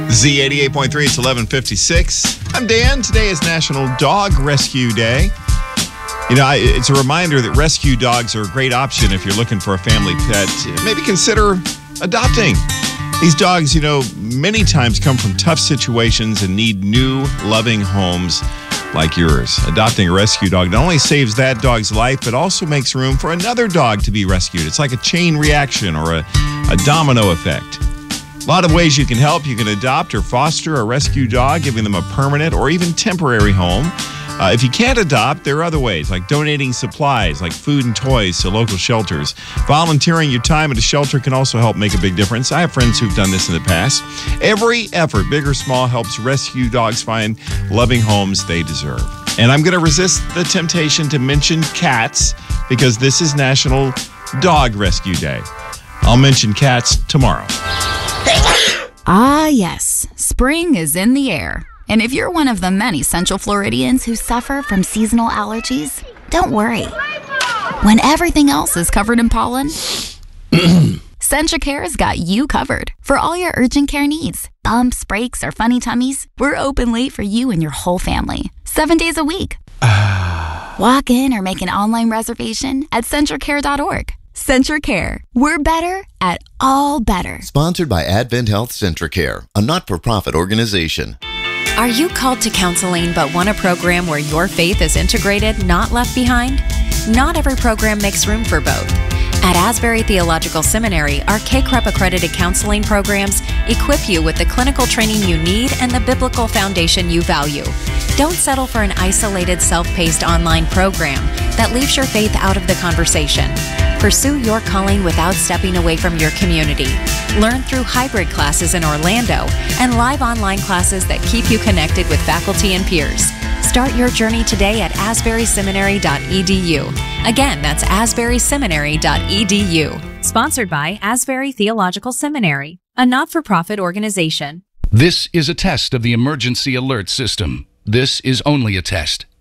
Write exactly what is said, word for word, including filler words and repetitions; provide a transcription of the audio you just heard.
Z eighty-eight point three, it's eleven fifty-six. I'm Dan. Today is National Dog Rescue Day. You know, I, it's a reminder that rescue dogs are a great option if you're looking for a family pet. Maybe consider adopting. These dogs, you know, many times come from tough situations and need new, loving homes like yours. Adopting a rescue dog not only saves that dog's life, but also makes room for another dog to be rescued. It's like a chain reaction or a, a domino effect. A lot of ways you can help. You can adopt or foster a rescue dog, giving them a permanent or even temporary home. Uh, if you can't adopt, there are other ways, like donating supplies, like food and toys to local shelters. Volunteering your time at a shelter can also help make a big difference. I have friends who've done this in the past. Every effort, big or small, helps rescue dogs find loving homes they deserve. And I'm going to resist the temptation to mention cats because this is National Dog Rescue Day. I'll mention cats tomorrow. Ah, yes. Spring is in the air. And if you're one of the many Central Floridians who suffer from seasonal allergies, don't worry. When everything else is covered in pollen, CentraCare's got you covered for all your urgent care needs. Bumps, breaks, or funny tummies, we're open late for you and your whole family, seven days a week. Walk in or make an online reservation at CentraCare dot org. CentraCare. We're better at all better. Sponsored by Advent Health CentraCare, a not-for-profit organization. Are you called to counseling but want a program where your faith is integrated, not left behind? Not every program makes room for both. At Asbury Theological Seminary, our K C R E P accredited counseling programs equip you with the clinical training you need and the biblical foundation you value. Don't settle for an isolated, self-paced online program that leaves your faith out of the conversation. Pursue your calling without stepping away from your community. Learn through hybrid classes in Orlando and live online classes that keep you connected with faculty and peers. Start your journey today at asbury seminary dot e d u. Again, that's asbury seminary dot e d u. Sponsored by Asbury Theological Seminary, a not-for-profit organization. This is a test of the emergency alert system. This is only a test.